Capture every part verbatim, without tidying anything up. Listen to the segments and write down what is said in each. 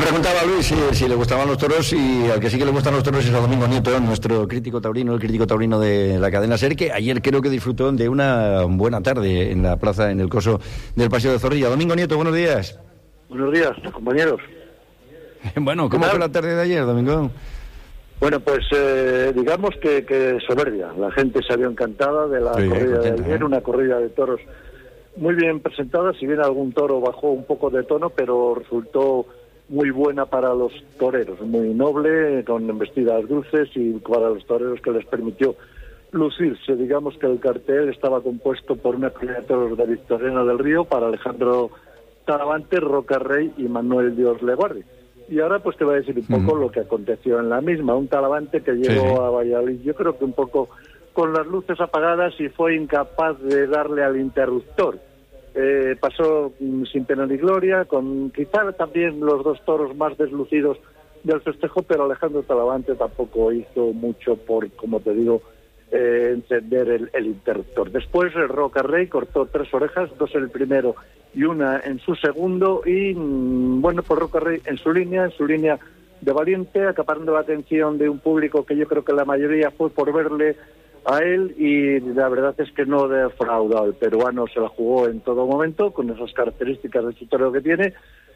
preguntaba a Luis si, si le gustaban los toros, y al que sí que le gustan los toros es a Domingo Nieto, nuestro crítico taurino, el crítico taurino de la cadena SER, que ayer creo que disfrutó de una buena tarde en la plaza, en el coso del Paseo de Zorrilla. Domingo Nieto, buenos días. Buenos días, compañeros. Bueno, ¿cómo fue la tarde de ayer, Domingo? Bueno, pues eh, digamos que, que soberbia. La gente se vio encantada de la sí, corrida de ayer, ¿eh? Una corrida de toros muy bien presentada, si bien algún toro bajó un poco de tono, pero resultó muy buena para los toreros, muy noble, con embestidas dulces, y para los toreros que les permitió lucirse. Digamos que el cartel estaba compuesto por una corrida de toros de Victoriano del Río para Alejandro Talavante, Roca Rey y Manuel Dios le guarde. Y ahora pues te voy a decir un poco uh-huh. lo que aconteció en la misma. Un Talavante que llegó sí, sí. a Valladolid, yo creo que un poco con las luces apagadas, y fue incapaz de darle al interruptor. Eh, pasó mm, sin pena ni gloria, con quizá también los dos toros más deslucidos del festejo, pero Alejandro Talavante tampoco hizo mucho por, como te digo, eh, encender el, el interruptor. Después el Roca Rey cortó tres orejas, dos en el primero y una en su segundo, y mmm, bueno, pues Roca Rey en su línea, en su línea de valiente, acaparando la atención de un público que yo creo que la mayoría fue por verle a él, y la verdad es que no defraudó. El peruano se la jugó en todo momento, con esas características de torero que tiene,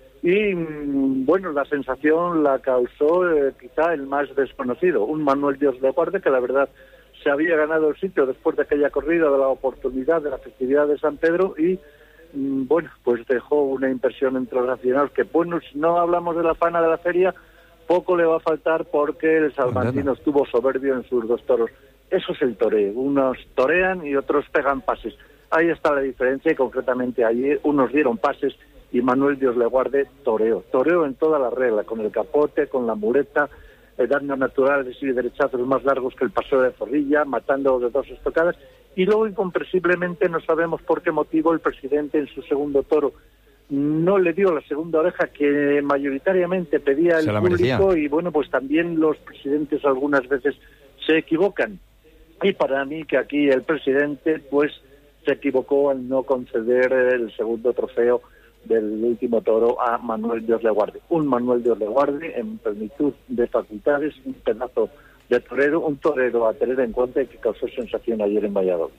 y mmm, bueno, la sensación la causó eh, quizá el más desconocido, un Manuel Dios le guarde, que la verdad se había ganado el sitio después de aquella corrida, de la oportunidad de la festividad de San Pedro, y bueno, pues dejó una impresión entre los aficionados que, bueno, si no hablamos de la fana de la feria, poco le va a faltar, porque el salmantino estuvo soberbio en sus dos toros. Eso es el toreo, unos torean y otros pegan pases. Ahí está la diferencia, y concretamente ayer unos dieron pases y Manuel Dios le guarde toreó. Toreó en toda la regla, con el capote, con la muleta, eh, dando naturales y derechazos más largos que el Paseo de Zorrilla, matando de dos estocadas. Y luego, incomprensiblemente, no sabemos por qué motivo el presidente en su segundo toro no le dio la segunda oreja que mayoritariamente pedía el público, y bueno, pues también los presidentes algunas veces se equivocan. Y para mí que aquí el presidente pues se equivocó al no conceder el segundo trofeo del último toro a Manuel Dios le guarde. Un Manuel Dios le guarde en plenitud de facultades, un pedazo de torero, un torero a tener en cuenta y que causó sensación ayer en Valladolid.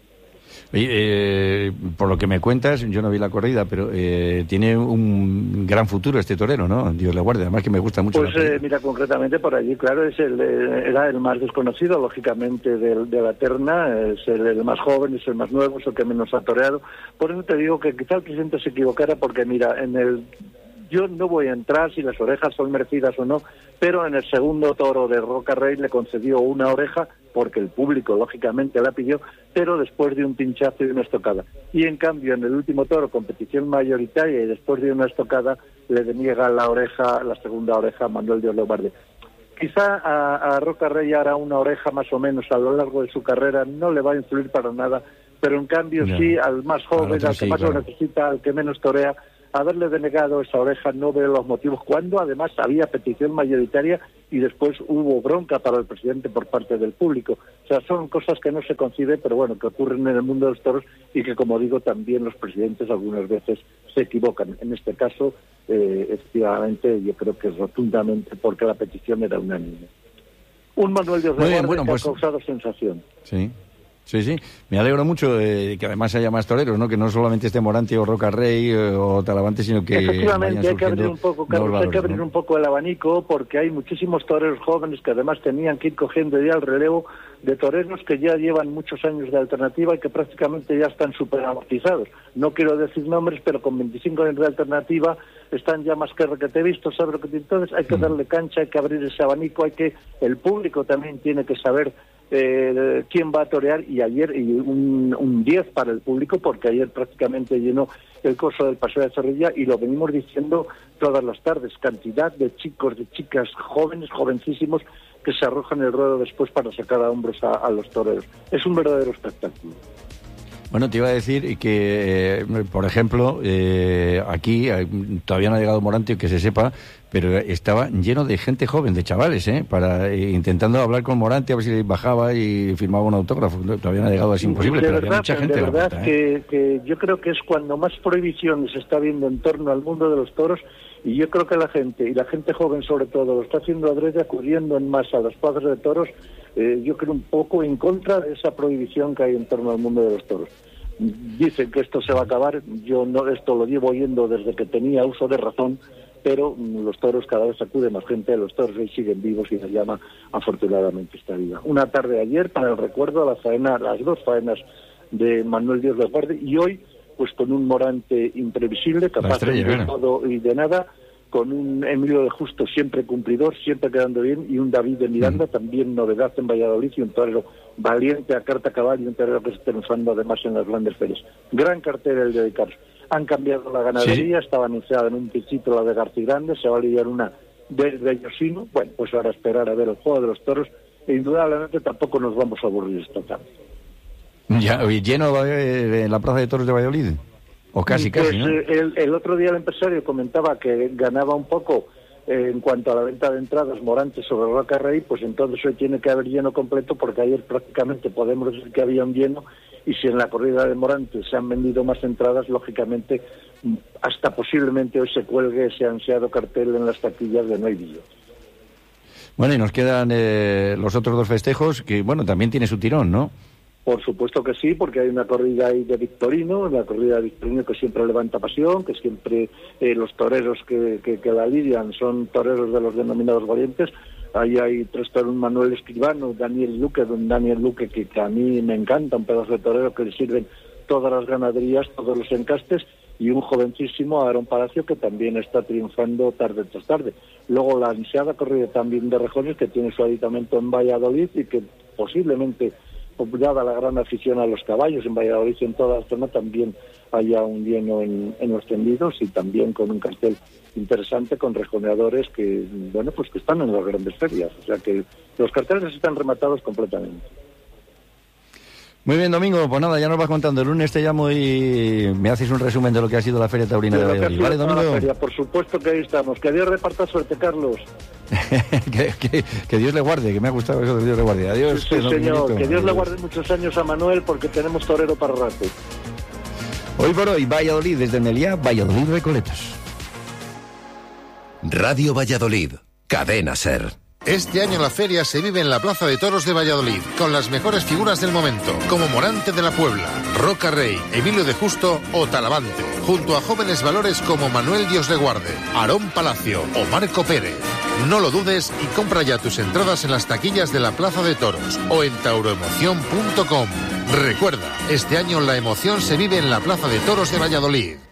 Oye, eh, por lo que me cuentas, yo no vi la corrida, pero eh, tiene un gran futuro este torero, ¿no? Dios le guarde, además que me gusta mucho. Pues eh, mira, concretamente por allí, claro, es el, era el más desconocido, lógicamente, de, de la terna, es el, el más joven, es el más nuevo, es el que menos ha toreado. Por eso te digo que quizá el presidente se equivocara, porque mira, en el... Yo no voy a entrar si las orejas son merecidas o no, pero en el segundo toro de Roca Rey le concedió una oreja porque el público lógicamente la pidió, pero después de un pinchazo y una estocada. Y en cambio en el último toro, competición mayoritaria, y después de una estocada, le deniega la oreja, la segunda oreja a Manuel Dios le guarde. Quizá a, a Roca Rey ahora una oreja más o menos a lo largo de su carrera no le va a influir para nada, pero en cambio no. sí al más joven, al que sí, más claro. lo necesita, al que menos torea, haberle denegado esa oreja no veo los motivos, cuando además había petición mayoritaria y después hubo bronca para el presidente por parte del público. O sea, son cosas que no se concibe, pero bueno, que ocurren en el mundo de los toros, y que, como digo, también los presidentes algunas veces se equivocan. En este caso, eh, efectivamente, yo creo que es rotundamente porque la petición era unánime. Un Manuel Dios de Guarde bueno, que pues... ha causado sensación. Sí. Sí, sí, me alegro mucho de que además haya más toreros, ¿no? Que no solamente esté Morante o Roca Rey eh, o Talavante, sino que efectivamente hay que abrir un poco, Carlos, valores, hay que abrir ¿no? un poco el abanico, porque hay muchísimos toreros jóvenes que además tenían que ir cogiendo ya el relevo de toreros que ya llevan muchos años de alternativa y que prácticamente ya están súper amortizados. No quiero decir nombres, pero con veinticinco años de alternativa están ya más que requete vistos, ¿sabes lo que te... Entonces hay que darle cancha, hay que abrir ese abanico, hay que... El público también tiene que saber Eh, quién va a torear, y ayer y un, un diez para el público, porque ayer prácticamente llenó el coso del Paseo de Zorrilla, y lo venimos diciendo todas las tardes, cantidad de chicos, de chicas jóvenes, jovencísimos, que se arrojan el ruedo después para sacar a hombros a, a los toreros. Es un verdadero espectáculo. Bueno, te iba a decir que, eh, por ejemplo, eh, aquí eh, todavía no ha llegado Morante, que se sepa, pero estaba lleno de gente joven, de chavales, ¿eh? Para, eh, intentando hablar con Morante, a ver si bajaba y firmaba un autógrafo. Todavía no ha llegado, es imposible, de pero verdad, había mucha gente. De verdad puerta, que, ¿eh? que yo creo que es cuando más prohibiciones se está viendo en torno al mundo de los toros, y yo creo que la gente, y la gente joven sobre todo, lo está haciendo adrede, acudiendo en masa a las plazas de toros, eh, yo creo un poco en contra de esa prohibición que hay en torno al mundo de los toros. Dicen que esto se va a acabar, yo no esto lo llevo oyendo desde que tenía uso de razón, pero los toros cada vez acude más gente, los toros hoy siguen vivos y nos llama afortunadamente esta vida. Una tarde ayer para el recuerdo a la faena, las dos faenas de Manuel Dios les guarde, y hoy pues con un Morante imprevisible, capaz estrella, de todo y de nada, con un Emilio de Justo siempre cumplidor, siempre quedando bien, y un David de Miranda, mm. también novedad en Valladolid, y un torero valiente a carta cabal, y un torero que se está triunfando además en las grandes ferias. Gran cartera el de Carlos. Han cambiado la ganadería, sí. Estaba anunciada en un principio la de García Grande, se va a lidiar una del Bellosino. Bueno, pues ahora esperar a ver el juego de los toros, e indudablemente tampoco nos vamos a aburrir esta tarde. Ya, ¿lleno en la plaza de toros de Valladolid? O casi, pues, casi, ¿no? El, el otro día el empresario comentaba que ganaba un poco eh, en cuanto a la venta de entradas Morante sobre Roca Rey, pues entonces hoy tiene que haber lleno completo, porque ayer prácticamente podemos decir que había un lleno, y si en la corrida de Morante se han vendido más entradas, lógicamente hasta posiblemente hoy se cuelgue ese ansiado cartel en las taquillas de No hay billete. Bueno, y nos quedan eh, los otros dos festejos, que bueno, también tiene su tirón, ¿no? Por supuesto que sí, porque hay una corrida ahí de Victorino, una corrida de Victorino que siempre levanta pasión, que siempre eh, los toreros que, que, que la lidian son toreros de los denominados valientes. Ahí hay tres toreros, Manuel Escribano, Daniel Luque, don Daniel Luque, que, que a mí me encanta, un pedazo de torero que le sirven todas las ganaderías, todos los encastes, y un jovencísimo, Aarón Palacio, que también está triunfando tarde tras tarde. Luego la ansiada corrida también de Rejones, que tiene su aditamento en Valladolid y que posiblemente, dada la gran afición a los caballos en Valladolid y en toda la zona, también haya un lleno en, en los tendidos, y también con un cartel interesante con rejoneadores que, bueno, pues que están en las grandes ferias. O sea que los carteles están rematados completamente. Muy bien, Domingo, pues nada, ya nos vas contando. El lunes te llamo y me haces un resumen de lo que ha sido la Feria Taurina de, de Valladolid. ¿Vale, Domingo? Feria, por supuesto que ahí estamos. Que Dios reparta suerte, Carlos. que, que, que Dios le guarde, que me ha gustado eso de Dios le guarde. Adiós. Sí, sí, señor, que Dios Adiós. le guarde muchos años a Manuel, porque tenemos torero para rato. Hoy por hoy, Valladolid, desde Meliá, Valladolid Recoletos. Radio Valladolid, Cadena SER. Este año la feria se vive en la Plaza de Toros de Valladolid, con las mejores figuras del momento, como Morante de la Puebla, Roca Rey, Emilio de Justo o Talavante, junto a jóvenes valores como Manuel Dios le guarde, Aarón Palacio o Marco Pérez. No lo dudes y compra ya tus entradas en las taquillas de la Plaza de Toros o en tauroemoción punto com. Recuerda, este año la emoción se vive en la Plaza de Toros de Valladolid.